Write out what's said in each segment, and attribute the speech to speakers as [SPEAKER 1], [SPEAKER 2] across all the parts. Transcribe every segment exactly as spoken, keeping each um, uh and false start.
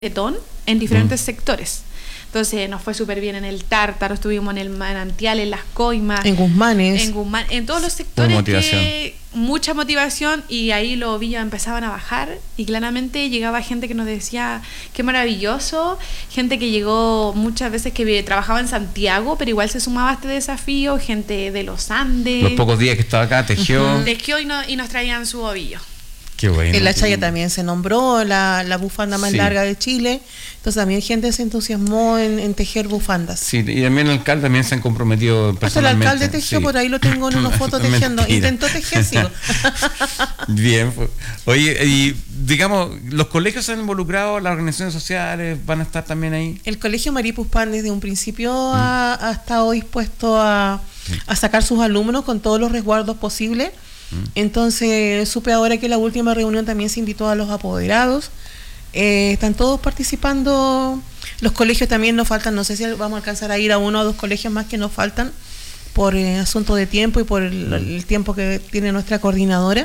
[SPEAKER 1] Tetón en diferentes
[SPEAKER 2] Mm.
[SPEAKER 1] sectores. Entonces nos fue súper bien en el Tártaro, estuvimos en el Manantial, en Las Coimas,
[SPEAKER 3] En Guzmanes.
[SPEAKER 1] en Guzmán, en todos los sectores
[SPEAKER 2] motivación.
[SPEAKER 1] que mucha motivación, y ahí los ovillos empezaban a bajar y claramente llegaba gente que nos decía qué maravilloso, gente que llegó muchas veces que vi- trabajaba en Santiago pero igual se sumaba a este desafío, gente de los Andes,
[SPEAKER 2] Los pocos días que estaba acá, tejió.
[SPEAKER 1] tejió y, no- y nos traían su ovillo.
[SPEAKER 2] Qué bueno.
[SPEAKER 3] En La Chaya también se nombró la, la bufanda más
[SPEAKER 2] Sí.
[SPEAKER 3] larga de Chile. Entonces también gente se entusiasmó en, en tejer bufandas.
[SPEAKER 2] Sí, y también el alcalde también se han comprometido
[SPEAKER 3] Hasta el
[SPEAKER 2] personalmente.
[SPEAKER 3] alcalde tejió,
[SPEAKER 2] Sí.
[SPEAKER 3] por ahí lo tengo en una foto tejiendo.
[SPEAKER 2] Mentira.
[SPEAKER 3] Intentó tejer, sí.
[SPEAKER 2] Bien. pues. Oye, y digamos, ¿los colegios se han involucrado, las organizaciones sociales van a estar también ahí?
[SPEAKER 3] El Colegio Maripuzpan desde un principio ha, ha estado dispuesto a, a sacar sus alumnos con todos los resguardos posibles. Entonces supe ahora que en la última reunión también se invitó a los apoderados. Eh, están todos participando. Los colegios también nos faltan, no sé si vamos a alcanzar a ir a uno o dos colegios más que nos faltan por eh, asunto de tiempo y por el, el tiempo que tiene nuestra coordinadora.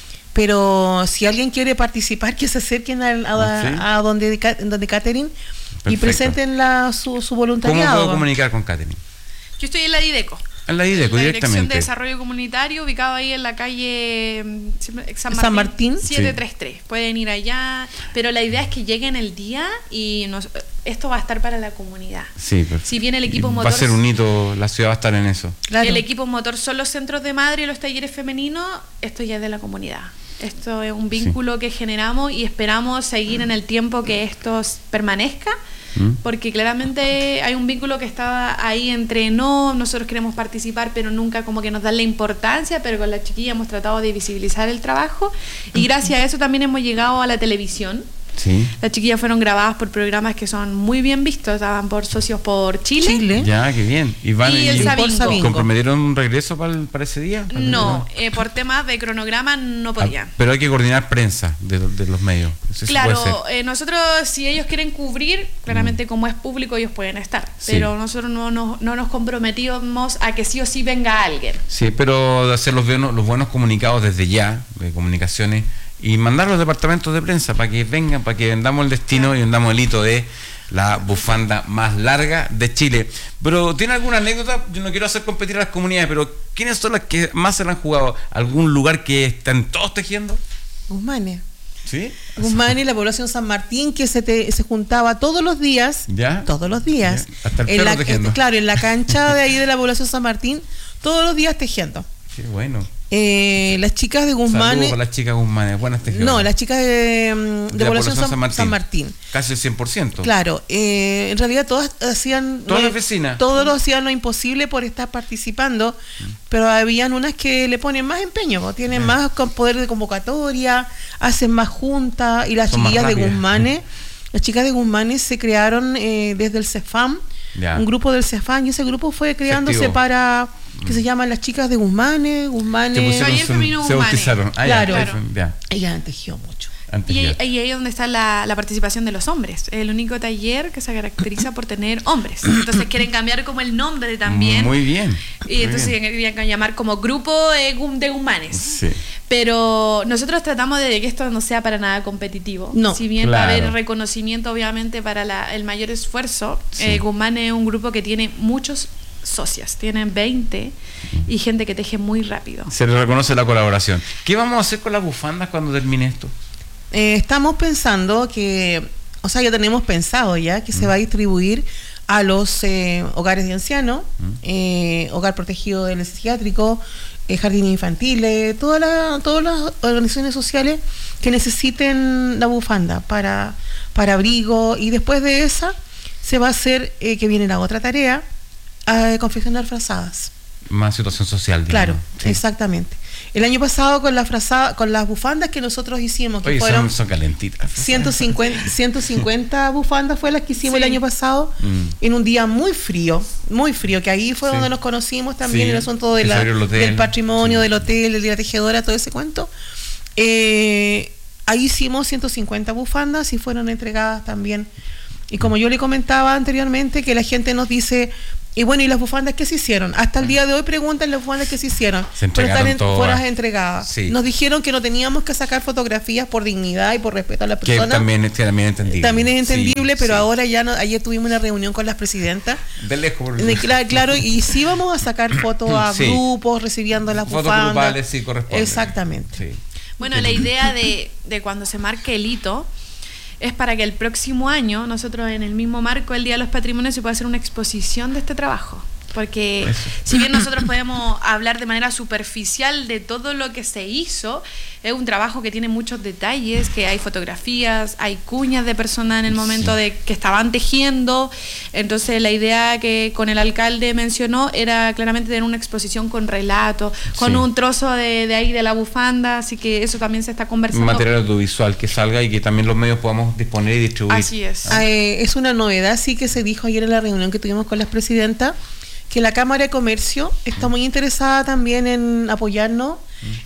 [SPEAKER 3] Pero si alguien quiere participar, que se acerquen a, a,
[SPEAKER 2] Sí.
[SPEAKER 3] a donde, donde Catherine y
[SPEAKER 2] Perfecto.
[SPEAKER 3] presenten la, su, su
[SPEAKER 2] ¿Cómo
[SPEAKER 3] voluntariado.
[SPEAKER 2] puedo comunicar con Catherine?
[SPEAKER 1] Yo estoy en la IDECO.
[SPEAKER 2] En la IDECO,
[SPEAKER 1] La Dirección
[SPEAKER 2] directamente.
[SPEAKER 1] de Desarrollo Comunitario, ubicado ahí en la calle mm, siempre- San Martín,
[SPEAKER 3] San Martín.
[SPEAKER 1] setecientos treinta y tres. Pueden ir allá, pero la idea es que lleguen el día y nos, esto va a estar para la comunidad.
[SPEAKER 2] Sí, perfecto.
[SPEAKER 1] Si bien el equipo
[SPEAKER 2] Y
[SPEAKER 1] motor...
[SPEAKER 2] Va a ser un hito, la ciudad va a estar en eso.
[SPEAKER 3] Claro.
[SPEAKER 1] El equipo motor son los centros de madre y los talleres femeninos, esto ya es de la comunidad. Esto es un vínculo que generamos y esperamos seguir en el tiempo que esto s- permanezca,
[SPEAKER 2] ¿Mm?
[SPEAKER 1] porque claramente hay un vínculo que está ahí entre no, nosotros queremos participar, pero nunca como que nos dan la importancia, pero con la chiquilla hemos tratado de visibilizar el trabajo y gracias a eso también hemos llegado a la televisión.
[SPEAKER 2] Sí.
[SPEAKER 1] Las chiquillas fueron grabadas por programas que son muy bien vistos, estaban por Socios por Chile.
[SPEAKER 3] Chile.
[SPEAKER 2] Ya, qué bien. ¿Y van
[SPEAKER 1] Y el
[SPEAKER 2] y-
[SPEAKER 1] Sabingo.
[SPEAKER 3] por Sabingo.
[SPEAKER 2] comprometieron un regreso para, el- para ese día?
[SPEAKER 1] No, eh, por temas de cronograma no
[SPEAKER 2] Ah,
[SPEAKER 1] podían.
[SPEAKER 2] pero hay que coordinar prensa de, de los medios. Eso sí puede ser.
[SPEAKER 1] Claro, eh, nosotros si ellos quieren cubrir, claramente como es público ellos pueden estar,
[SPEAKER 2] Sí.
[SPEAKER 1] pero nosotros no nos, no nos comprometimos a que sí o sí venga alguien.
[SPEAKER 2] Sí, pero de hacer los buenos, los buenos comunicados desde ya, de comunicaciones, y mandar a los departamentos de prensa para que vengan, para que vendamos el destino y vendamos el hito de la bufanda más larga de Chile. Pero, ¿tiene alguna anécdota? Yo no quiero hacer competir a las comunidades, pero ¿quiénes son las que más se la han jugado? ¿Algún lugar que están todos tejiendo?
[SPEAKER 3] Guzmanes.
[SPEAKER 2] ¿Sí?
[SPEAKER 3] Guzmán y la población San Martín, que se te, se juntaba todos los días,
[SPEAKER 2] ¿Ya?
[SPEAKER 3] todos los días,
[SPEAKER 2] Ya. Hasta el
[SPEAKER 3] en
[SPEAKER 2] perro
[SPEAKER 3] la,
[SPEAKER 2] tejiendo.
[SPEAKER 3] eh, claro, en la cancha de ahí de la población San Martín, todos los días tejiendo.
[SPEAKER 2] Qué bueno.
[SPEAKER 3] Eh, las chicas de Guzmán,
[SPEAKER 2] Saludos a las chicas Guzmanes, buenas tejedoras.
[SPEAKER 3] no, las chicas de, mm, de
[SPEAKER 2] la
[SPEAKER 3] población San, San Martín.
[SPEAKER 2] Casi el cien por ciento.
[SPEAKER 3] Claro, eh, en realidad todas hacían
[SPEAKER 2] Todas
[SPEAKER 3] lo-
[SPEAKER 2] las vecinas.
[SPEAKER 3] todos lo hacían lo imposible por estar participando, pero habían unas que le ponen más empeño, ¿no? Tienen
[SPEAKER 2] Mm.
[SPEAKER 3] más con- poder de convocatoria, hacen más juntas, y las
[SPEAKER 2] Son más
[SPEAKER 3] chiquillas de
[SPEAKER 2] rápidas.
[SPEAKER 3] Guzmanes, las chicas de Guzmanes se crearon eh, desde el CEFAM,
[SPEAKER 2] Ya.
[SPEAKER 3] un grupo del CEFAM, y ese grupo fue creándose
[SPEAKER 2] activó.
[SPEAKER 3] para que se llaman las chicas de Guzmanes,
[SPEAKER 2] Que
[SPEAKER 3] Guzmanes,
[SPEAKER 2] pusieron
[SPEAKER 1] Taller
[SPEAKER 2] su-
[SPEAKER 1] femenino
[SPEAKER 2] se
[SPEAKER 1] Guzmanes.
[SPEAKER 2] bautizaron. Ah,
[SPEAKER 3] Claro.
[SPEAKER 2] ya,
[SPEAKER 1] Claro.
[SPEAKER 2] ya.
[SPEAKER 3] ellas han tejido mucho.
[SPEAKER 2] Antes
[SPEAKER 1] Y,
[SPEAKER 2] ya.
[SPEAKER 1] ahí- y ahí es donde está la, la participación de los hombres, el único taller que se caracteriza por tener hombres. Entonces quieren cambiar como el nombre también.
[SPEAKER 2] Muy bien.
[SPEAKER 1] Y
[SPEAKER 2] muy
[SPEAKER 1] entonces
[SPEAKER 2] bien.
[SPEAKER 1] querían llamar como grupo de, Gum- de Guzmanes.
[SPEAKER 2] Sí.
[SPEAKER 1] Pero nosotros tratamos de que esto no sea para nada competitivo.
[SPEAKER 3] No.
[SPEAKER 1] Si bien va a
[SPEAKER 2] Claro.
[SPEAKER 1] haber reconocimiento, obviamente, para la- el mayor esfuerzo,
[SPEAKER 2] Sí.
[SPEAKER 1] eh, Guzmán es un grupo que tiene muchos socias, tienen veinte y gente que teje muy rápido.
[SPEAKER 2] Se le reconoce la colaboración. ¿Qué vamos a hacer con las bufandas cuando termine esto?
[SPEAKER 3] Eh, estamos pensando que, o sea, ya tenemos pensado ya que se va a distribuir a los eh, hogares de ancianos, eh, hogar protegido del psiquiátrico, eh, jardines infantiles, todas las todas las organizaciones sociales que necesiten la bufanda para, para abrigo, y después de esa se va a hacer, eh, que viene la otra tarea, a confeccionar frazadas.
[SPEAKER 2] Más situación social,
[SPEAKER 3] Claro,
[SPEAKER 2] digamos. Sí.
[SPEAKER 3] exactamente. El año pasado con la frazada, con las bufandas que nosotros hicimos, que
[SPEAKER 2] Oye,
[SPEAKER 3] fueron
[SPEAKER 2] son, son calentitas.
[SPEAKER 3] ciento cincuenta, ciento cincuenta bufandas fue las que hicimos
[SPEAKER 1] Sí.
[SPEAKER 3] el año pasado,
[SPEAKER 2] Mm.
[SPEAKER 3] en un día muy frío, muy frío, que ahí fue
[SPEAKER 2] Sí.
[SPEAKER 3] donde nos conocimos también,
[SPEAKER 2] Sí,
[SPEAKER 3] el asunto de
[SPEAKER 2] que se
[SPEAKER 3] la,
[SPEAKER 2] abrió el hotel.
[SPEAKER 3] del patrimonio,
[SPEAKER 2] Sí.
[SPEAKER 3] del hotel, del día de la tejedora, todo ese cuento. Eh, ahí hicimos ciento cincuenta bufandas y fueron entregadas también. Y como yo le comentaba anteriormente, que la gente nos dice, Y bueno, ¿y las bufandas qué se hicieron? Hasta el día de hoy preguntan las bufandas qué se hicieron.
[SPEAKER 2] Se
[SPEAKER 3] pero están en,
[SPEAKER 2] todas.
[SPEAKER 3] fueras entregadas.
[SPEAKER 2] Sí.
[SPEAKER 3] Nos dijeron que no teníamos que sacar fotografías por dignidad y por respeto a las personas.
[SPEAKER 2] Que también, que también es entendible.
[SPEAKER 3] También es entendible,
[SPEAKER 2] sí,
[SPEAKER 3] pero
[SPEAKER 2] sí.
[SPEAKER 3] ahora ya no, ayer tuvimos una reunión con las presidentas.
[SPEAKER 2] De lejos. Por...
[SPEAKER 3] De, claro, claro, y sí vamos a sacar fotos a
[SPEAKER 2] Sí.
[SPEAKER 3] grupos recibiendo las
[SPEAKER 2] Fotos
[SPEAKER 3] bufandas.
[SPEAKER 2] grupales, sí, corresponde.
[SPEAKER 3] Exactamente.
[SPEAKER 2] Sí.
[SPEAKER 1] Bueno, la idea de, de cuando se marque el hito es para que el próximo año, nosotros en el mismo marco, el Día de los Patrimonios, se pueda hacer una exposición de este trabajo. Porque
[SPEAKER 2] Eso.
[SPEAKER 1] si bien nosotros podemos hablar de manera superficial de todo lo que se hizo, es un trabajo que tiene muchos detalles, que hay fotografías, hay cuñas de personas en el momento
[SPEAKER 2] Sí.
[SPEAKER 1] de que estaban tejiendo. Entonces la idea que con el alcalde mencionó era claramente tener una exposición con relatos, con
[SPEAKER 2] Sí.
[SPEAKER 1] un trozo de, de ahí de la bufanda, así que eso también se está conversando.
[SPEAKER 2] Material audiovisual que salga y que también los medios podamos disponer y distribuir.
[SPEAKER 1] Así es.
[SPEAKER 3] Ah, eh, es una novedad, sí, que se dijo ayer en la reunión que tuvimos con las presidentas, que la Cámara de Comercio está muy interesada también en apoyarnos,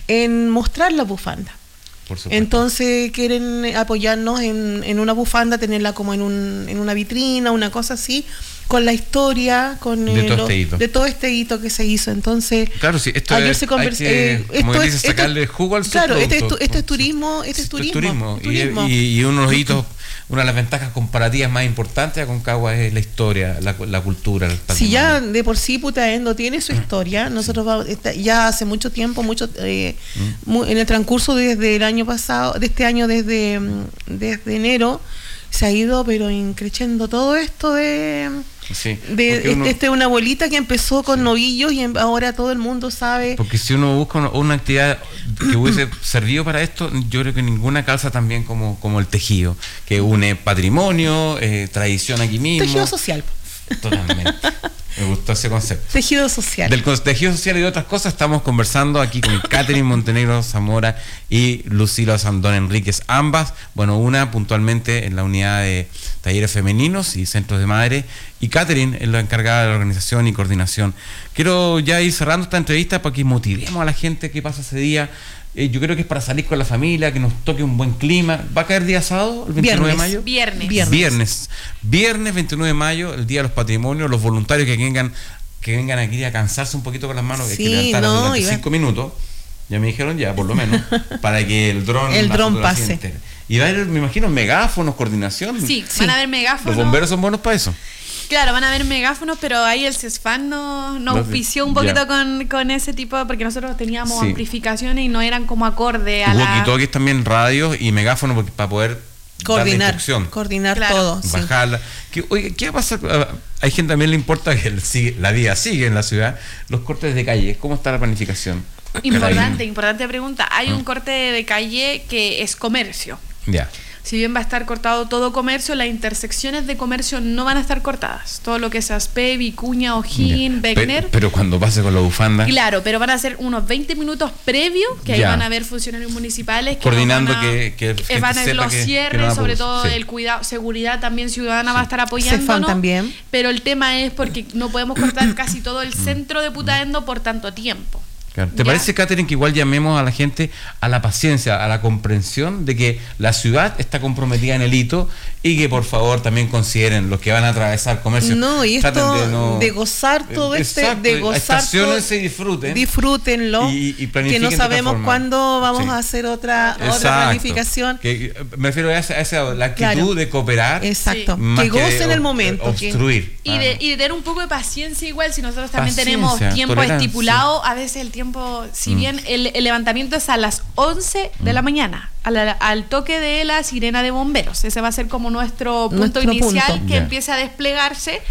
[SPEAKER 3] en mostrar la bufanda.
[SPEAKER 2] Por supuesto.
[SPEAKER 3] Entonces quieren apoyarnos en, en una bufanda, tenerla como en, un, en una vitrina, una cosa así, con la historia, con
[SPEAKER 2] De
[SPEAKER 3] eh,
[SPEAKER 2] todo
[SPEAKER 3] lo-
[SPEAKER 2] este hito.
[SPEAKER 3] de todo este hito que se hizo. Entonces,
[SPEAKER 2] Claro, sí, esto
[SPEAKER 3] ayer
[SPEAKER 2] es,
[SPEAKER 3] se conversó.
[SPEAKER 2] hay que,
[SPEAKER 3] eh,
[SPEAKER 2] como
[SPEAKER 3] esto
[SPEAKER 2] dice,
[SPEAKER 3] es-
[SPEAKER 2] sacarle
[SPEAKER 3] esto-
[SPEAKER 2] jugo al
[SPEAKER 3] Claro, este es, tu-
[SPEAKER 2] subproducto.
[SPEAKER 3] este es
[SPEAKER 2] Sí.
[SPEAKER 3] turismo, este es
[SPEAKER 2] Esto es
[SPEAKER 3] turismo.
[SPEAKER 2] turismo.
[SPEAKER 3] turismo.
[SPEAKER 2] Y, y- y uno de los hitos, una de las ventajas comparativas más importantes de Aconcagua es la historia, la, la cultura, el
[SPEAKER 3] Si
[SPEAKER 2] patrimonio.
[SPEAKER 3] ya de por sí Putaendo tiene su historia, nosotros va- está- ya hace mucho tiempo, mucho eh, mu- en el transcurso desde el año pasado, de este año desde, mm, desde enero, se ha ido pero increciendo todo esto de,
[SPEAKER 2] Sí,
[SPEAKER 3] de
[SPEAKER 2] porque uno-
[SPEAKER 3] este, este una abuelita que empezó con novillos y en- ahora todo el mundo sabe.
[SPEAKER 2] Porque si uno busca una, una actividad que hubiese servido para esto, yo creo que ninguna calza tan bien como, como el tejido, que une patrimonio, eh, tradición aquí mismo.
[SPEAKER 3] Tejido social.
[SPEAKER 2] Totalmente. Me gustó ese concepto.
[SPEAKER 3] Tejido social.
[SPEAKER 2] Del con- tejido social y de otras cosas estamos conversando aquí con Catherine Montenegro Zamora y Lucila Sandón Enríquez, ambas, bueno, una puntualmente en la unidad de talleres femeninos y centros de madre, y Catherine es la encargada de la organización y coordinación. Quiero ya ir cerrando esta entrevista para que motivemos a la gente que pasa ese día. Eh, yo creo que es para salir con la familia, que nos toque un buen clima. ¿Va a caer día sábado, el veintinueve de mayo?
[SPEAKER 1] Viernes.
[SPEAKER 3] Viernes.
[SPEAKER 2] Viernes. Viernes veintinueve de mayo, el Día de los Patrimonios, los voluntarios que vengan, que vengan aquí a cansarse un poquito con las manos, que hay que
[SPEAKER 3] Sí,
[SPEAKER 2] levantarlas
[SPEAKER 3] no,
[SPEAKER 2] durante
[SPEAKER 3] iba-
[SPEAKER 2] cinco minutos. Ya me dijeron ya, por lo menos, para que el dron
[SPEAKER 3] El
[SPEAKER 2] la
[SPEAKER 3] dron
[SPEAKER 2] fotografía
[SPEAKER 3] pase.
[SPEAKER 2] entera. Y va a haber, me imagino, megáfonos, coordinación.
[SPEAKER 1] Sí,
[SPEAKER 3] Sí.
[SPEAKER 1] van a haber megáfonos.
[SPEAKER 2] Los bomberos son buenos para eso.
[SPEAKER 1] Claro, van a haber megáfonos, pero ahí el CESFAN nos no
[SPEAKER 2] Los-
[SPEAKER 1] auspició un poquito
[SPEAKER 2] ya.
[SPEAKER 1] con, con ese tipo, porque nosotros teníamos
[SPEAKER 2] Sí.
[SPEAKER 1] amplificaciones y no eran como acorde a la...
[SPEAKER 2] Walkie-talkies también, radios y megáfonos porque- para poder dar la
[SPEAKER 3] Coordinar,
[SPEAKER 2] instrucción.
[SPEAKER 3] coordinar
[SPEAKER 1] Claro.
[SPEAKER 3] todo. sí.
[SPEAKER 2] Bajarla. ¿Qué, oye, ¿qué va a pasar? Ah, hay gente también le importa que el sigue- la vida sigue en la ciudad. Los cortes de calle, ¿cómo está la planificación?
[SPEAKER 1] Importante, importante pregunta. Hay
[SPEAKER 2] Ah.
[SPEAKER 1] un corte de calle que es comercio.
[SPEAKER 2] Ya.
[SPEAKER 1] Si bien va a estar cortado todo comercio, las intersecciones de comercio no van a estar cortadas. Todo lo que es Aspe, Vicuña, O'Higgins,
[SPEAKER 2] Ya. Pe-
[SPEAKER 1] Beckner.
[SPEAKER 2] Pero, cuando pase con la bufanda,
[SPEAKER 1] Claro, pero van a ser unos veinte minutos previos, que ahí
[SPEAKER 2] Ya.
[SPEAKER 1] van a haber funcionarios municipales que
[SPEAKER 2] Coordinando
[SPEAKER 1] nos van a-
[SPEAKER 2] que- que
[SPEAKER 1] que
[SPEAKER 2] gente
[SPEAKER 1] van a ver
[SPEAKER 2] sepa
[SPEAKER 1] los
[SPEAKER 2] que- que
[SPEAKER 1] cierres,
[SPEAKER 2] no va
[SPEAKER 1] sobre
[SPEAKER 2] por-
[SPEAKER 1] todo
[SPEAKER 2] sí.
[SPEAKER 1] el cuidado, seguridad también ciudadana va a estar
[SPEAKER 3] Cefam
[SPEAKER 1] apoyándonos.
[SPEAKER 3] también.
[SPEAKER 1] Pero el tema es porque no podemos cortar casi todo el centro de Putaendo por tanto tiempo.
[SPEAKER 2] Claro. ¿Te
[SPEAKER 1] ¿Ya?
[SPEAKER 2] parece, Catherine, que igual llamemos a la gente a la paciencia, a la comprensión de que la ciudad está comprometida en el hito y que por favor también consideren los que van a atravesar comercio?
[SPEAKER 3] No, y esto
[SPEAKER 2] Traten
[SPEAKER 3] de,
[SPEAKER 2] no-
[SPEAKER 3] gozar todo
[SPEAKER 2] Eh,
[SPEAKER 3] este,
[SPEAKER 2] exacto,
[SPEAKER 3] de gozar todo,
[SPEAKER 2] estaciónense y disfruten.
[SPEAKER 3] disfrútenlo,
[SPEAKER 2] Y- y
[SPEAKER 3] que
[SPEAKER 2] planifiquen
[SPEAKER 3] no
[SPEAKER 2] de otra
[SPEAKER 3] sabemos
[SPEAKER 2] forma.
[SPEAKER 3] cuándo vamos
[SPEAKER 2] Sí.
[SPEAKER 3] a hacer otra, otra
[SPEAKER 2] Exacto.
[SPEAKER 3] planificación.
[SPEAKER 2] Que, eh, me refiero a esa, a esa- la actitud
[SPEAKER 3] Claro.
[SPEAKER 2] de cooperar.
[SPEAKER 3] Exacto,
[SPEAKER 2] más
[SPEAKER 3] que gocen
[SPEAKER 2] de
[SPEAKER 3] el
[SPEAKER 2] ob-
[SPEAKER 3] momento. que-
[SPEAKER 2] Obstruir.
[SPEAKER 1] Y
[SPEAKER 2] Ah,
[SPEAKER 1] de,
[SPEAKER 2] no.
[SPEAKER 1] y de tener un poco de paciencia igual, si nosotros también
[SPEAKER 2] Paciencia,
[SPEAKER 1] tenemos tiempo
[SPEAKER 2] tolerancia.
[SPEAKER 1] estipulado, a veces el tiempo, si
[SPEAKER 2] Mm.
[SPEAKER 1] bien el, el levantamiento es a las once de la mañana, a la- al toque de la sirena de bomberos, ese va a ser como nuestro punto
[SPEAKER 3] Nuestro
[SPEAKER 1] inicial
[SPEAKER 3] punto.
[SPEAKER 1] que
[SPEAKER 2] Ya.
[SPEAKER 1] empiece a desplegarse.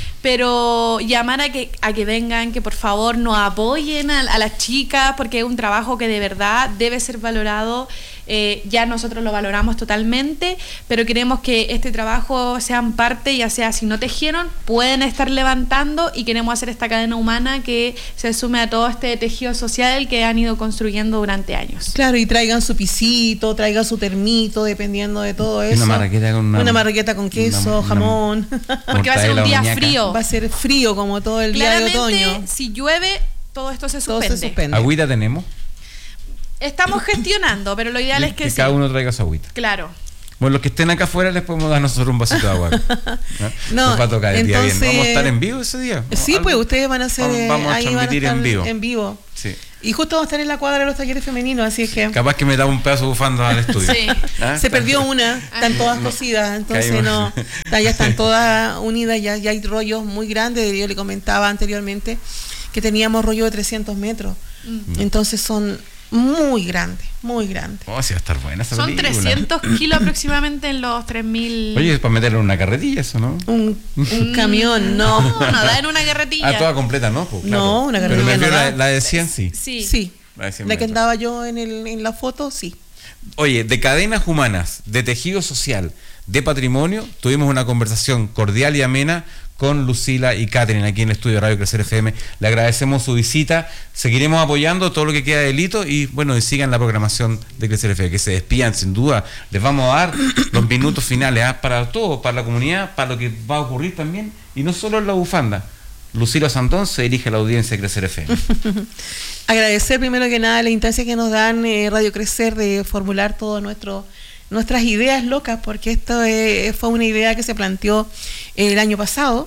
[SPEAKER 1] Pero llamar a que, a que vengan, que por favor nos apoyen a, a las chicas, porque es un trabajo que de verdad debe ser valorado. Eh, ya nosotros lo valoramos totalmente, pero queremos que este trabajo sean parte, ya sea si no tejieron, pueden estar levantando, y queremos hacer esta cadena humana que se sume a todo este tejido social que han ido construyendo durante años.
[SPEAKER 3] Claro, y traigan su pisito, traigan su termito, dependiendo de todo
[SPEAKER 2] Y
[SPEAKER 3] eso.
[SPEAKER 2] una marraqueta con una-
[SPEAKER 3] marraqueta con queso,
[SPEAKER 2] una-
[SPEAKER 3] jamón.
[SPEAKER 1] Porque va a ser un
[SPEAKER 2] mortadela
[SPEAKER 1] día
[SPEAKER 2] muñeca.
[SPEAKER 1] frío.
[SPEAKER 3] Va a ser frío como todo el día de
[SPEAKER 1] Claramente,
[SPEAKER 3] otoño.
[SPEAKER 1] si llueve, todo esto se
[SPEAKER 3] Todo
[SPEAKER 1] suspende.
[SPEAKER 3] se suspende.
[SPEAKER 2] Agüita tenemos.
[SPEAKER 1] Estamos gestionando, pero lo ideal es que,
[SPEAKER 2] que
[SPEAKER 1] sí.
[SPEAKER 2] cada uno traiga su agüita.
[SPEAKER 1] Claro.
[SPEAKER 2] Bueno, los que estén acá afuera les podemos dar nosotros un vasito de agua. ¿No?
[SPEAKER 3] No,
[SPEAKER 2] Nos va a tocar el
[SPEAKER 3] entonces,
[SPEAKER 2] día bien. ¿Vamos a estar en vivo ese día?
[SPEAKER 3] Sí,
[SPEAKER 2] ¿Algo?
[SPEAKER 3] pues ustedes van a hacer...
[SPEAKER 2] Vamos, vamos a
[SPEAKER 3] ahí van a
[SPEAKER 2] transmitir
[SPEAKER 3] estar
[SPEAKER 2] en vivo.
[SPEAKER 3] En vivo.
[SPEAKER 2] Sí.
[SPEAKER 3] Y justo va a estar en la cuadra de los talleres femeninos, así es que...
[SPEAKER 2] Capaz que me da un pedazo de bufanda al estudio.
[SPEAKER 1] Sí.
[SPEAKER 2] ¿Ah?
[SPEAKER 3] Se perdió una, están todas
[SPEAKER 2] No.
[SPEAKER 3] cosidas, entonces
[SPEAKER 2] Caímos.
[SPEAKER 3] no, ya están todas unidas, ya, ya hay rollos muy grandes. Yo le comentaba anteriormente que teníamos rollo de trescientos metros,
[SPEAKER 1] Mm.
[SPEAKER 3] entonces son muy grandes, muy grandes.
[SPEAKER 2] Oh, sí va a estar buena esa
[SPEAKER 1] Son
[SPEAKER 2] película.
[SPEAKER 1] trescientos kilos aproximadamente en los tres mil.
[SPEAKER 2] Oye, es para meterle en una carretilla eso, ¿no?
[SPEAKER 3] Un, un camión, no.
[SPEAKER 1] No, no da en una carretilla.
[SPEAKER 2] Ah, toda completa, ¿no? Pues, claro.
[SPEAKER 3] No, una
[SPEAKER 2] Pero
[SPEAKER 3] carretilla
[SPEAKER 2] me refiero
[SPEAKER 3] no
[SPEAKER 2] a
[SPEAKER 3] da.
[SPEAKER 2] la, la de cien, sí.
[SPEAKER 1] Sí.
[SPEAKER 3] Sí,
[SPEAKER 2] La de cien
[SPEAKER 3] la que
[SPEAKER 2] metros.
[SPEAKER 3] andaba yo en, el, en la foto, sí.
[SPEAKER 2] Oye, de cadenas humanas, de tejido social, de patrimonio, tuvimos una conversación cordial y amena con Lucila y Catherine aquí en el estudio de Radio Crecer F M. Le agradecemos su visita, seguiremos apoyando todo lo que queda de Lito y bueno, y sigan la programación de Crecer F M, que se despidan sin duda. Les vamos a dar los minutos finales ¿eh? para todo, para la comunidad, para lo que va a ocurrir también, y no solo en la bufanda. Lucila Santón se dirige a la audiencia de Crecer F M.
[SPEAKER 3] Agradecer primero que nada la instancia que nos dan eh, Radio Crecer de formular todo nuestro nuestras ideas locas, porque esto eh, fue una idea que se planteó eh, el año pasado,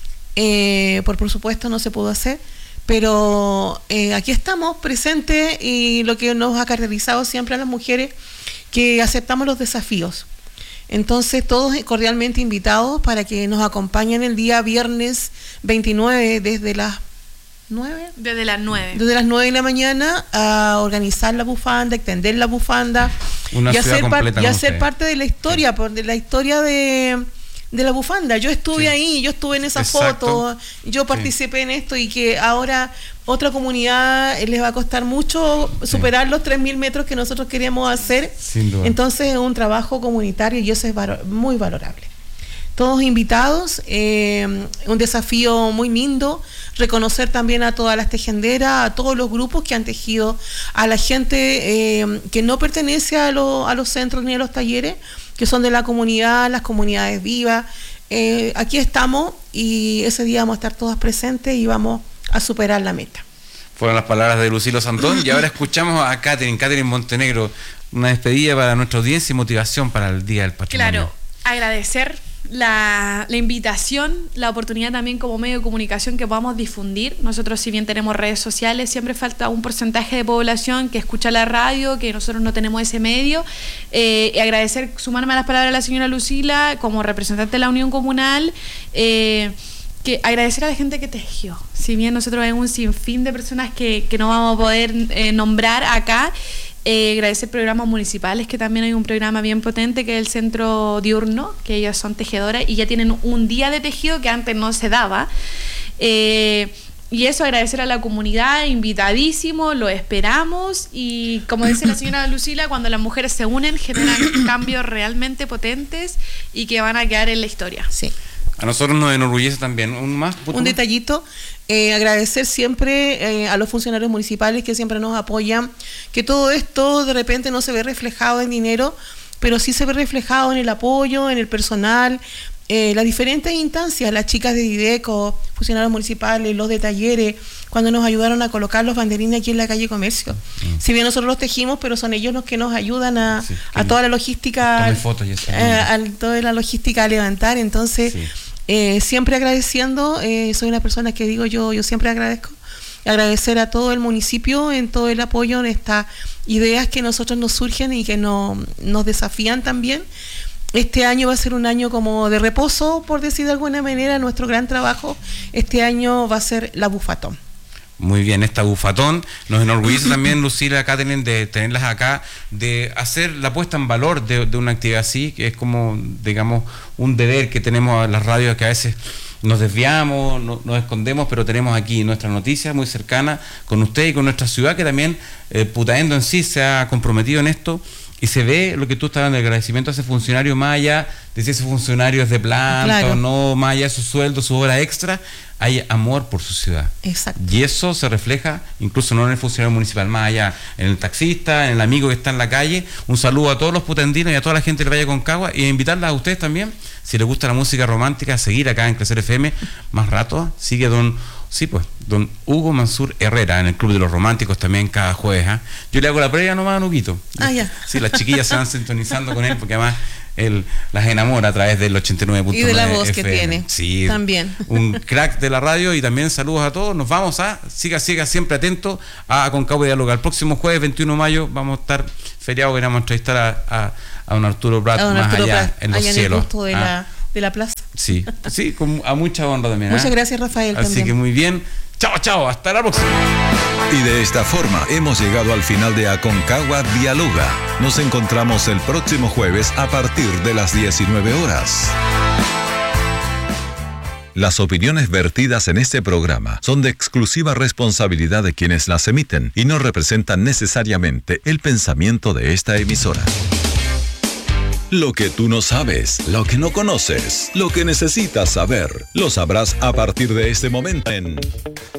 [SPEAKER 3] eh, por por supuesto no se pudo hacer, pero eh, aquí estamos presentes y lo que nos ha caracterizado siempre a las mujeres, que aceptamos los desafíos. Entonces todos cordialmente invitados para que nos acompañen el día viernes veintinueve desde las nueve.
[SPEAKER 1] Desde las nueve.
[SPEAKER 3] Desde las nueve de la mañana a organizar la bufanda, extender la bufanda
[SPEAKER 2] Una
[SPEAKER 3] y
[SPEAKER 2] ciudad
[SPEAKER 3] hacer, par-
[SPEAKER 2] completa
[SPEAKER 3] y
[SPEAKER 2] con
[SPEAKER 3] hacer
[SPEAKER 2] ustedes.
[SPEAKER 3] parte de la historia,
[SPEAKER 2] Sí.
[SPEAKER 3] por de la historia de, de la bufanda. Yo estuve
[SPEAKER 2] Sí.
[SPEAKER 3] ahí, yo estuve en esa
[SPEAKER 2] Exacto.
[SPEAKER 3] foto, yo participé en esto y que ahora otra comunidad eh, les va a costar mucho superar los tres mil metros que nosotros queríamos hacer.
[SPEAKER 2] Sin duda.
[SPEAKER 3] Entonces es un trabajo comunitario y eso es valo- muy valorable. Todos invitados, eh, un desafío muy lindo, reconocer también a todas las tejenderas, a todos los grupos que han tejido, a la gente eh, que no pertenece a, lo- a los centros ni a los talleres, que son de la comunidad, las comunidades vivas. Eh, aquí estamos y ese día vamos a estar todas presentes y vamos a superar la meta.
[SPEAKER 2] Fueron las palabras de Lucila Santón y ahora escuchamos a Catherine, Catherine Montenegro, una despedida para nuestra audiencia y motivación para el Día del Patrimonio.
[SPEAKER 1] Claro, agradecer la, la invitación, la oportunidad también como medio de comunicación que podamos difundir. Nosotros, si bien tenemos redes sociales, siempre falta un porcentaje de población que escucha la radio, que nosotros no tenemos ese medio. Eh, y agradecer, sumarme a las palabras de la señora Lucila como representante de la Unión Comunal. Eh, que agradecer a la gente que tejió. Si bien nosotros hay un sinfín de personas que, que no vamos a poder eh, nombrar acá, eh, agradecer programas municipales, que también hay un programa bien potente que es el Centro Diurno, que ellas son tejedoras y ya tienen un día de tejido que antes no se daba. Eh, y eso, agradecer a la comunidad, invitadísimo, lo esperamos y como dice la señora Lucila, cuando las mujeres se unen generan cambios realmente potentes y que van a quedar en la historia.
[SPEAKER 3] Sí.
[SPEAKER 2] A nosotros nos enorgullece también. ¿Un más?
[SPEAKER 3] Un detallito, eh, agradecer siempre eh, a los funcionarios municipales que siempre nos apoyan, que todo esto de repente no se ve reflejado en dinero, pero sí se ve reflejado en el apoyo, en el personal, eh, las diferentes instancias, las chicas de Dideco, funcionarios municipales, los de talleres, cuando nos ayudaron a colocar los banderines aquí en la calle Comercio. Mm. Si bien nosotros los tejimos, pero son ellos los que nos ayudan a, sí, a toda la logística,
[SPEAKER 2] tome fotos y eso,
[SPEAKER 3] eh, a toda la logística a levantar, entonces... Sí. Eh, siempre agradeciendo, eh, soy una persona que digo yo, yo siempre agradezco, agradecer a todo el municipio en todo el apoyo en estas ideas que nosotros nos surgen y que no, nos desafían también. Este año va a ser un año como de reposo, por decir de alguna manera, nuestro gran trabajo, este año va a ser la Bufatón.
[SPEAKER 2] Muy bien, esta bufatón nos enorgullece también, Lucila, Catherine, de tenerlas acá, de hacer la puesta en valor de, de una actividad así, que es como, digamos, un deber que tenemos a las radios, que a veces nos desviamos, no, nos escondemos, pero tenemos aquí nuestra noticia muy cercana con usted y con nuestra ciudad, que también eh, Putaendo en sí se ha comprometido en esto. Y se ve lo que tú estás dando, el agradecimiento a ese funcionario, más allá de si ese funcionario es de planta claro. o no, más allá de su sueldo, su hora extra, hay amor por su ciudad.
[SPEAKER 3] Exacto.
[SPEAKER 2] Y eso se refleja incluso no en el funcionario municipal, más allá en el taxista, en el amigo que está en la calle. Un saludo a todos los putandinos y a toda la gente del Valle Aconcagua y invitarlas a ustedes también, si les gusta la música romántica, a seguir acá en Crecer F M. Más rato sigue don... Sí, pues, don Hugo Mansur Herrera en el Club de los Románticos también cada jueves. ¿eh? Yo le hago la previa nomás a Nuquito.
[SPEAKER 3] Ah, ya.
[SPEAKER 2] Sí, las chiquillas se van sintonizando con él porque además él las enamora a través del ochenta y nueve punto nueve.
[SPEAKER 3] Y de la voz
[SPEAKER 2] F M.
[SPEAKER 3] que tiene.
[SPEAKER 2] Sí,
[SPEAKER 3] también.
[SPEAKER 2] Un crack de la radio y también saludos a todos. Nos vamos a, siga, siga siempre atento a Aconcagua Dialoga. El próximo jueves veintiuno de mayo vamos a estar feriado, que vamos a entrevistar a, a, a don Arturo Prat,
[SPEAKER 3] don
[SPEAKER 2] más
[SPEAKER 3] Arturo
[SPEAKER 2] allá
[SPEAKER 3] Prat,
[SPEAKER 2] en los
[SPEAKER 3] allá
[SPEAKER 2] cielos.
[SPEAKER 3] En el gusto de,
[SPEAKER 2] ah,
[SPEAKER 3] la, de la plaza.
[SPEAKER 2] Sí, sí, con, a mucha honra también.
[SPEAKER 3] Muchas
[SPEAKER 2] ¿eh?
[SPEAKER 3] gracias, Rafael.
[SPEAKER 2] Así
[SPEAKER 3] también.
[SPEAKER 2] que muy bien. Chao, chao, hasta la próxima.
[SPEAKER 4] Y de esta forma hemos llegado al final de Aconcagua Dialoga. Nos encontramos el próximo jueves a partir de las diecinueve horas. Las opiniones vertidas en este programa son de exclusiva responsabilidad de quienes las emiten y no representan necesariamente el pensamiento de esta emisora. Lo que tú no sabes, lo que no conoces, lo que necesitas saber, lo sabrás a partir de este momento en